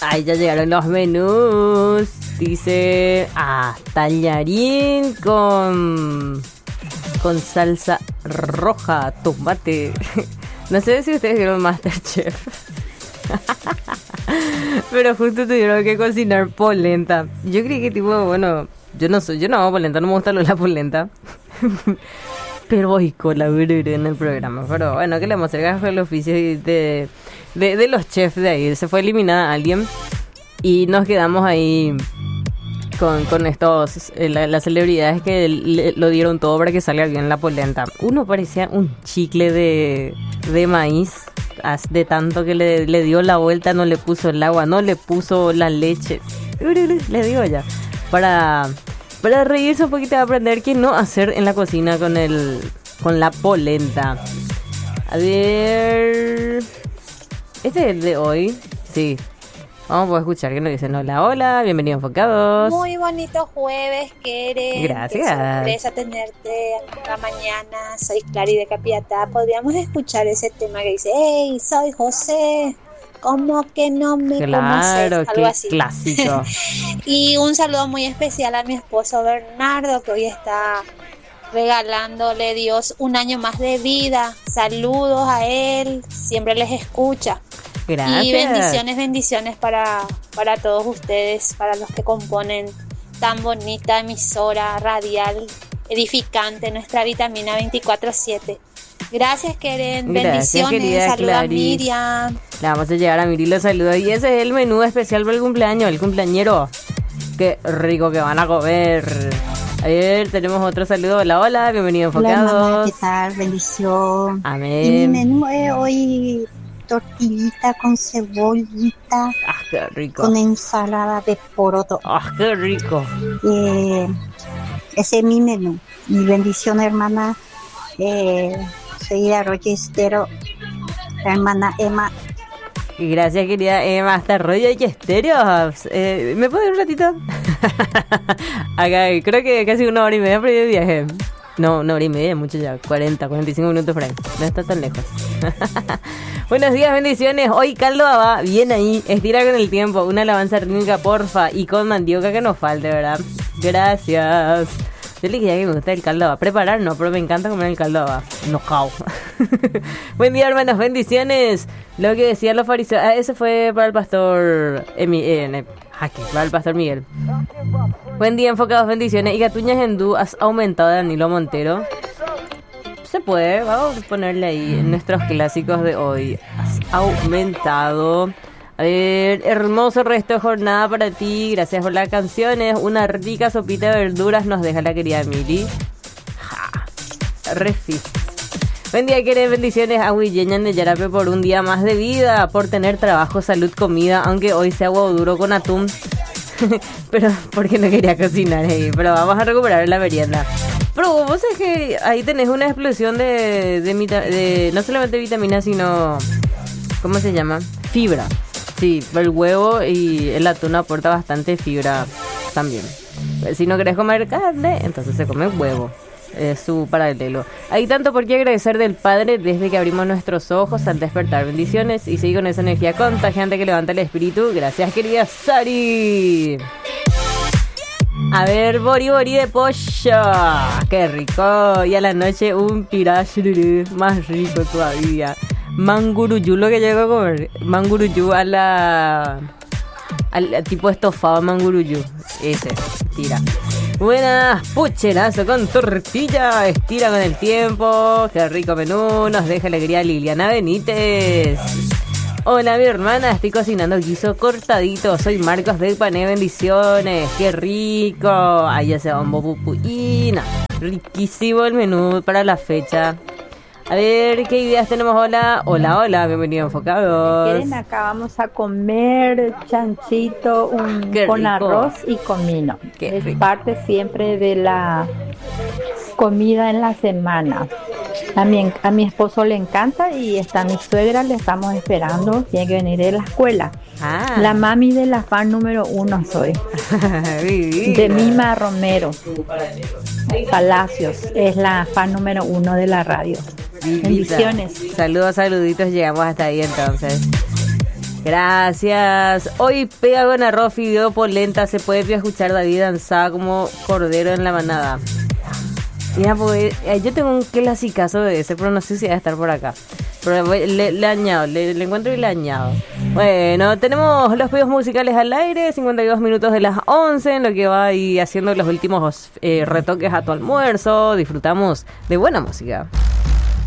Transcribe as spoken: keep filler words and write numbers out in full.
Ahí ya llegaron los menús. Dice, ah, tallarín con con salsa roja, tomate. No sé si ustedes vieron MasterChef. Pero justo tuvieron que cocinar polenta. Yo creí que tipo, bueno, yo no soy, yo no hago polenta, no me gusta lo de la polenta. Pero voy con la verdura en el programa. Pero bueno, ¿qué le vamos a hacer? Gajo el oficio de, de, de los chefs de ahí. Se fue eliminada alguien y nos quedamos ahí con, con estos, eh, la, las celebridades que le, lo dieron todo para que salga bien la polenta. Uno parecía un chicle de, de maíz, de tanto que le, le dio la vuelta, no le puso el agua, no le puso la leche. Le digo ya, para, para reírse un poquito, aprender qué no hacer en la cocina con el con la polenta. A ver, este es el de hoy, sí. Vamos a escuchar que nos dicen hola, hola, bienvenidos enfocados. Muy bonito jueves, Keren. Gracias. Qué sorpresa tenerte esta mañana. Soy Clary de Capiatá. Podríamos escuchar ese tema que dice, hey, soy José, ¿cómo que no me claro, conoces? Algo qué así. Clásico. Y un saludo muy especial a mi esposo Bernardo, que hoy está regalándole Dios un año más de vida. Saludos a él, siempre les escucha. Gracias. Y bendiciones, bendiciones para, para todos ustedes, para los que componen tan bonita emisora radial, edificante, nuestra vitamina veinticuatro siete. Gracias, Keren. Gracias, bendiciones. Saludos a Clarice. Miriam. Le vamos a llegar a Miri los saludos. Y ese es el menú especial para el cumpleaños, el cumpleañero. Qué rico que van a comer. A ver, tenemos otro saludo. Hola, hola, bienvenidos enfocados. Hola, mamá, ¿qué tal? Bendición. Amén. Y mi menú es hoy tortillita con cebollita, Ah, qué rico. con ensalada de poroto. Ah, qué rico. Eh, ese es mi menú. Mi bendición, hermana. Eh, soy de Arroyo Estero, la hermana Emma. Y gracias, querida Emma. Hasta Arroyo y Estéreo. Eh, ¿Me puede ir un ratito? Acá, creo que casi una hora y media por ahí de viaje. No, una hora y media, mucho ya. cuarenta, cuarenta y cinco minutos por ahí. No está tan lejos. Buenos días, bendiciones. Hoy caldo va bien ahí. Estira con el tiempo. Una alabanza rítmica, porfa. Y con mandioca que nos falte, ¿verdad? Gracias. Yo le dije que me gusta el caldo va. Preparar no, pero me encanta comer el caldo va. No cao. Buen día, hermanos. Bendiciones. Lo que decían los fariseos. Ah, ese fue para el pastor... Emi, eh, aquí, para el pastor Miguel. Buen día, enfocados, bendiciones. Y Gatuñas Hendú, ¿has aumentado, Danilo Montero? Se puede, vamos a ponerle ahí en nuestros clásicos de hoy. Has aumentado. A ver, hermoso resto de jornada para ti. Gracias por las canciones. Una rica sopita de verduras nos deja la querida Mili. Ja, refis. Buen día, queridas bendiciones a Huilleñan de Yarape por un día más de vida, por tener trabajo, salud, comida, aunque hoy sea huevo duro con atún. Pero porque no quería cocinar ahí. Pero vamos a recuperar la merienda. Pero vos sabés que ahí tenés una explosión de, de, de, de no solamente vitaminas, sino... ¿Cómo se llama? Fibra. Sí, el huevo y el atún aporta bastante fibra también. Si no querés comer carne, entonces se come huevo. Es su paralelo. Hay tanto por qué agradecer del Padre desde que abrimos nuestros ojos al despertar. Bendiciones y seguir con esa energía contagiante que levanta el espíritu. Gracias, querida Sari. A ver, bori bori de pollo. Qué rico. Y a la noche un pirashururu. Más rico todavía. Manguruyú, lo que llego a comer. Manguruyú a la... al tipo estofado manguruyú. Ese, tira. Buenas, pucherazo con tortilla. Estira con el tiempo. Qué rico menú. Nos deja la querida Liliana Benítez. Hola, mi hermana, estoy cocinando guiso cortadito. Soy Marcos de Pané, bendiciones. Qué rico. Ahí ya se va un bopupuina. Riquísimo el menú para la fecha. A ver, ¿qué ideas tenemos? Hola, hola, hola, bienvenidos enfocados. ¿Quieren? Acá vamos a comer chanchito un, con arroz y comino. Qué es rico. Parte siempre de la comida en la semana. A mi, a mi esposo le encanta y está mi suegra, le estamos esperando, tiene que venir de la escuela. Ah. La mami de la fan número uno soy. De Mima Romero Palacios, es la fan número uno de la radio. Vivita. Bendiciones. Saludos, saluditos, llegamos hasta ahí entonces. Gracias. Hoy pega con arroz, fideo, polenta. Se puede escuchar David danzar como cordero en la manada. Mira, pues, eh, yo tengo un clasicazo de ese, pero no sé si va a estar por acá. Pero voy- le, le añado, le, le encuentro y le añado. Bueno, tenemos los pedidos musicales al aire, cincuenta y dos minutos de las once, en lo que va ahí haciendo los últimos eh, retoques a tu almuerzo. Disfrutamos de buena música.